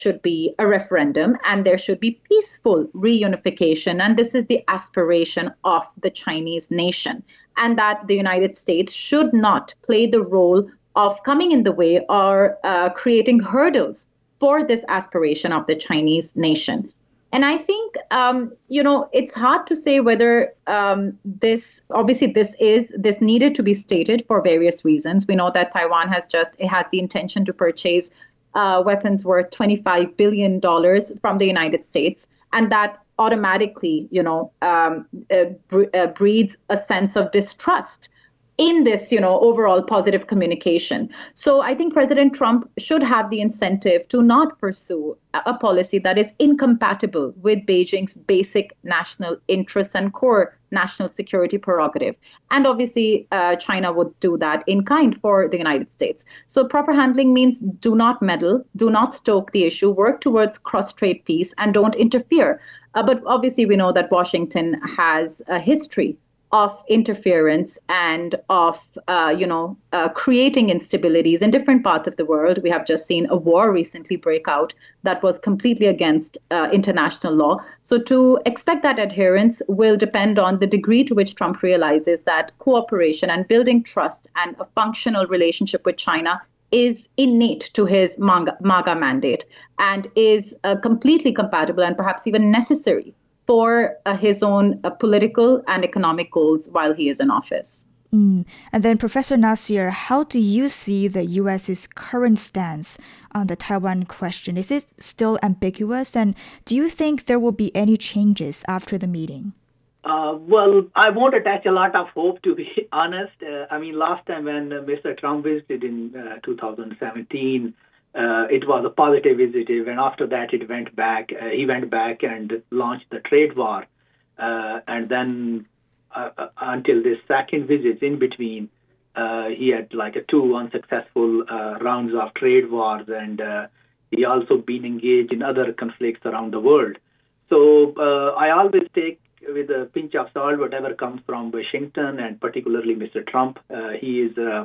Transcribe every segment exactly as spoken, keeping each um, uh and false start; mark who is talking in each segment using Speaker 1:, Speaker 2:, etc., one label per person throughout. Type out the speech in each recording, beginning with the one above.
Speaker 1: should be a referendum and there should be peaceful reunification. And this is the aspiration of the Chinese nation. And that the United States should not play the role of coming in the way or uh, creating hurdles for this aspiration of the Chinese nation. And I think, um, you know, it's hard to say whether um, this, obviously, this is, this needed to be stated for various reasons. We know that Taiwan has just, it has the intention to purchase uh, weapons worth twenty-five billion dollars from the United States. And that automatically, you know, um, uh, uh, breeds a sense of distrust in this, you know, overall positive communication. So I think President Trump should have the incentive to not pursue a policy that is incompatible with Beijing's basic national interests and core national security prerogative. And obviously, uh, China would do that in kind for the United States. So proper handling means do not meddle, do not stoke the issue, work towards cross-strait peace, and don't interfere. Uh, but obviously, we know that Washington has a history of interference and of, uh, you know, uh, creating instabilities in different parts of the world. We have just seen a war recently break out that was completely against uh, international law. So to expect that adherence will depend on the degree to which Trump realizes that cooperation and building trust and a functional relationship with China is innate to his MAGA mandate and is uh, completely compatible and perhaps even necessary for uh, his own uh, political and economic goals while he is in office.
Speaker 2: Mm. And then, Professor Nasir, how do you see the U S's current stance on the Taiwan question? Is it still ambiguous? And do you think there will be any changes after the meeting?
Speaker 3: Uh, well, I won't attach a lot of hope, to be honest. Uh, I mean, last time when uh, Mister Trump visited in uh, two thousand seventeen, Uh, it was a positive visit, and after that it went back. Uh, he went back and launched the trade war, uh, and then uh, uh, until this second visit in between, uh, he had like a two unsuccessful uh, rounds of trade wars, and uh, he also been engaged in other conflicts around the world. So uh, I always take with a pinch of salt whatever comes from Washington, and particularly Mister Trump. Uh, he is, uh,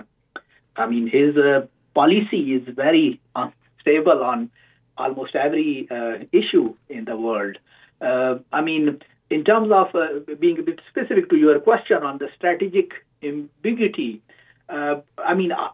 Speaker 3: I mean, his uh, policy is very unstable on almost every uh, issue in the world. Uh, I mean, in terms of uh, being a bit specific to your question on the strategic ambiguity, uh, I mean, I,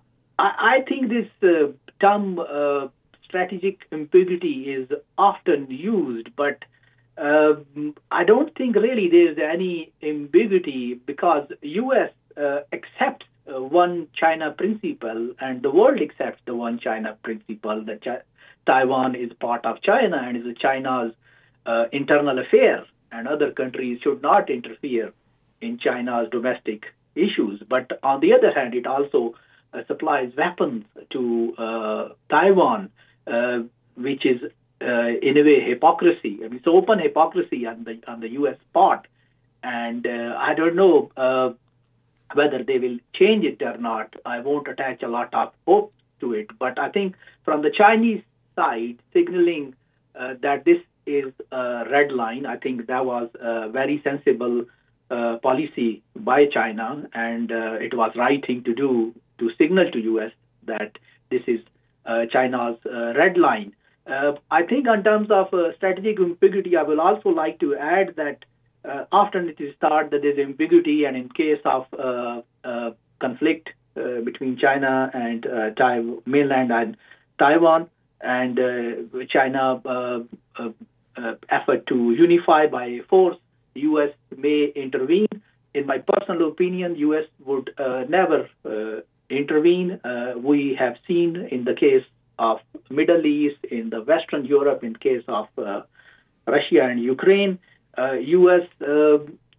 Speaker 3: I think this uh, term uh, strategic ambiguity is often used, but uh, I don't think really there's any ambiguity because U S uh, accepts Uh, one China principle, and the world accepts the one China principle that Ch- Taiwan is part of China and is China's uh, internal affair, and other countries should not interfere in China's domestic issues. But on the other hand, it also uh, supplies weapons to uh, Taiwan, uh, which is uh, in a way hypocrisy. I mean, it's open hypocrisy on the on the U S part, and uh, I don't know. Uh, Whether they will change it or not, I won't attach a lot of hope to it. But I think from the Chinese side, signaling uh, that this is a red line, I think that was a very sensible uh, policy by China, and uh, it was right thing to do to signal to U S that this is uh, China's uh, red line. Uh, I think in terms of uh, strategic ambiguity, I will also like to add that Uh, often it is thought that there's ambiguity, and in case of uh, uh, conflict uh, between China and uh, Taiwan, mainland and Taiwan, and uh, China uh, uh, uh, effort to unify by force, U S may intervene. In my personal opinion, U S would uh, never uh, intervene. Uh, we have seen in the case of Middle East, in the Western Europe, in case of uh, Russia and Ukraine, Uh, U S uh,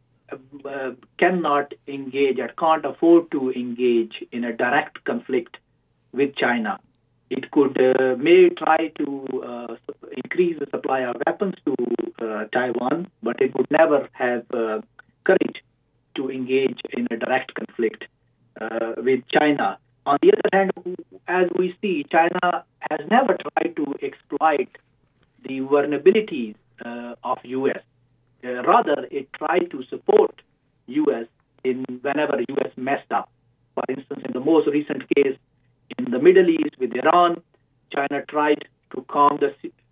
Speaker 3: uh, cannot engage or can't afford to engage in a direct conflict with China. It could uh, may try to uh, increase the supply of weapons to uh, Taiwan, but it would never have uh, courage to engage in a direct conflict uh, with China. On the other hand, as we see, China has never tried to exploit the vulnerabilities uh, of U S. Uh, rather, it tried to support U S in whenever U S messed up. For instance, in the most recent case in the Middle East with Iran, China tried to calm the